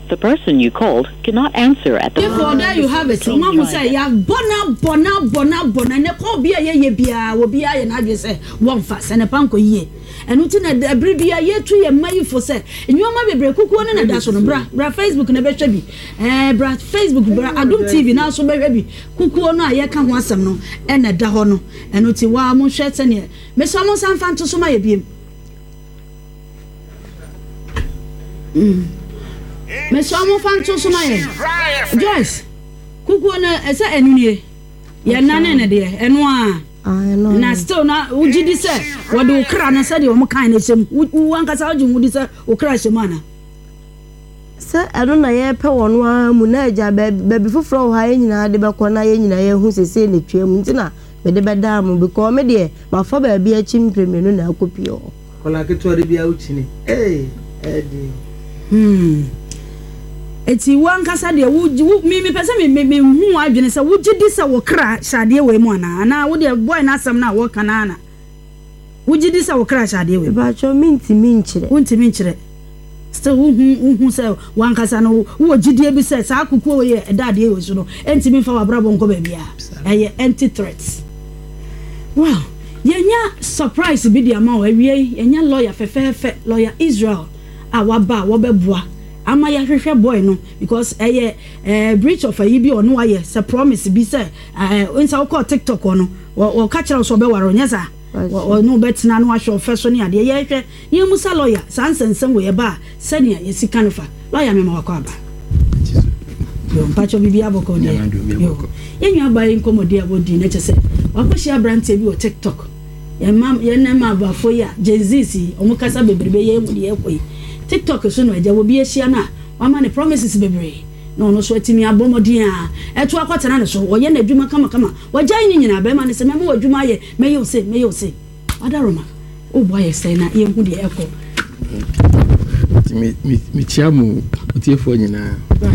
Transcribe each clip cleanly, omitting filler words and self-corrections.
The person you called cannot answer at the moment. Therefore, there you have it. Mama say, "Ya bona. Ne ko bia ye bia, wo bia ye na dwe say one fast and a panko ye." And uti na abri bia ye tu ye mayi fo say. Nyoma bebre kukuo ne na da so no bra Facebook na be hwa bi. Bra Facebook bra Adum TV na so be hwa bi. Kukuo no a ye ka ho asem no e na da ho no. And uti wa mo hwe tse ne. Me so mo san fanto so ma ye biem. Me so mo fanto so ma ye. Joyce. Kukuo na ese enunie. Ye nane ne de eno a. Na still na ujidi se wode ukra na se de o mo kan na sem wankasa ujun wudi se ukra shemana se eno na ye pe wono a mu na aja baby foforo ha ye nyina de be ko na ye nyina ye hu sese ne twam ntina me de be da mu because me de ma fa ba bia chim premium na akopio kola keto de bia uchini eti wankasa de mi pese me hu adwene se wugidi se wo kra shade we mu na wo de boy na asam na wo kana na wugidi se wo kra shade we ba cho minti minchire still hu se wankasa no wo gidi bi se sa akuku ye edade ye so no enti mi fa wabrabo nko ba bia eye anti threats wow yenya surprise bi dia ma wa wie yenya lawyer fefefe lawyer Israel awaba wo beboa ama ya hwehwe boy no because breach of a yibi ono aye se promise bi se unsa wo call TikTok ono wo ka kira so be waro nyesa no betina no ahwe ofeso ne ade ye hwe ye musa lawyer sansensem we ba senia ye sika no fa lawyer me ma wakwa ba yo mpacho bibi aboko de yo yenyu abaye nkomodi abodi na chese wakoshi abrante bi o TikTok ye na ma ba fo ya jezisi omukasa bebrebe ye mu de ekoi TikTok so no eja wo bi ehia na wa ma ne promises bebre no so atimi abomodin a eto akwatana ne so wo ye na adwuma kama wajai ni nyina be ma ne se me mo adwuma ye me yo se adaroma o boy say na ye hu de eko mi chiamu otiefo nyina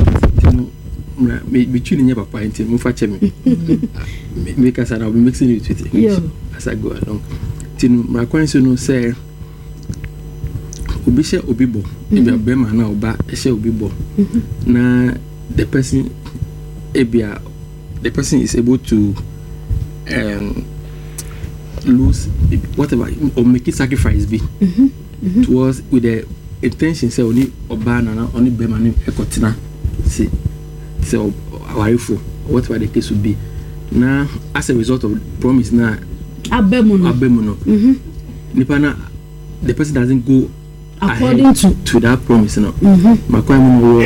me tuni nya papa enti mo fa che me kasa na we mixing it with English as I go along tinu ma kwan so no say obi she obibo ebia bema na oba she obibo na the person is able to lose whatever or make it sacrifice be towards with the intention say only oba na only bema na ekotina see so awarifo whatever the case would be na as a result of promise na abemuno nipa na the person doesn't go according to that promise no makwai mo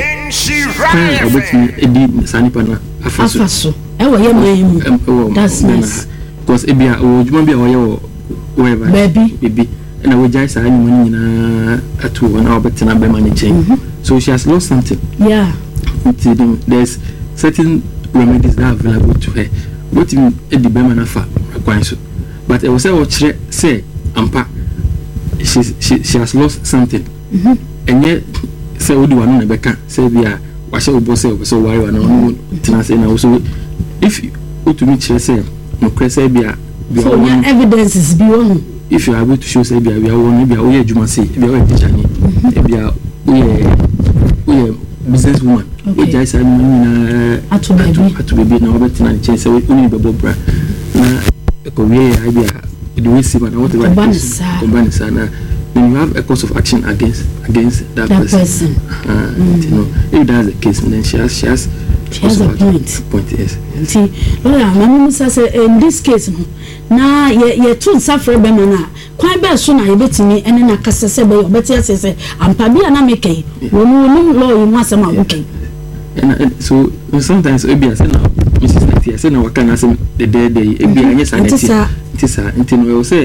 edi sanipa na afaso ewo ye mayimu that's nice because ebia ojuma bia oye whatever baby na we jai sa anyuma nyina atu na obetina be manage so she has lost something there's certain remedies that are available to her what in edi be manafa makwai so but I was say ampa she has lost something and yet say we do one na beka say bia wa she obo say so worry na tina say na also if you to me say no say bia so your evidences be one if you are able to show say bia we are one bia we adwuma say bia we teacher ni bia we business woman we just say na atu baby na obetina na chance say we only be bobra na ko we bia the way see and whatever Banisa, when you have a course of action against that person. You know, if that's the case, then she has a point. Yes. See, lawyer, my mom says in this case, na ye too suffer be na quite bad soon I bet me and then I can say but yes say I'm probably na make when law you want some okay. And so sometimes it be as now Mrs. Natty I say na what can I say the day e be anya sanity. It is until we say